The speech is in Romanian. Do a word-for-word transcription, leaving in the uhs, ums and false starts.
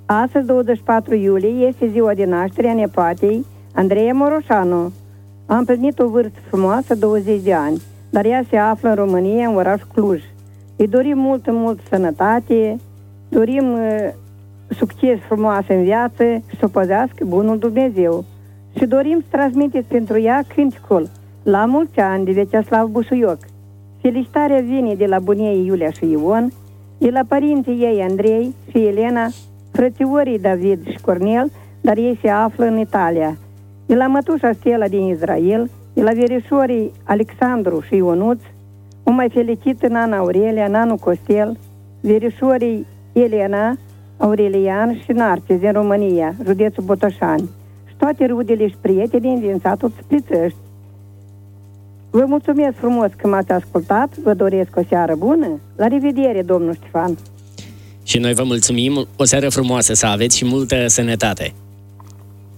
Astăzi, douăzeci și patru iulie, este ziua de naștere a nepoatei Andreea Moroșanu. A împlinit o vârstă frumoasă, douăzeci de ani, dar ea se află în România, în orașul Cluj. Îi dorim multă, multă sănătate, dorim uh, succes frumos în viață și să o păzească bunul Dumnezeu. Și dorim să transmiteți pentru ea cânticul La mulți ani de Veceslav Busuioc. Felicitarea vine de la bunii Iulia și Ion, de la părinții ei Andrei și Elena, frățiorii David și Cornel, dar ei se află în Italia, de la mătușa Stella din Israel, de la verișorii Alexandru și Ionuț, o mai felicită Nana Aurelia, Nanu Costel, verișorii Elena, Aurelian și Narcis din România, județul Botoșani, și toate rudele și prietenii din satul Splițăști. Vă mulțumesc frumos că m-ați ascultat, vă doresc o seară bună, la revedere, domnul Ștefan. Și noi vă mulțumim, o seară frumoasă să aveți și multă sănătate.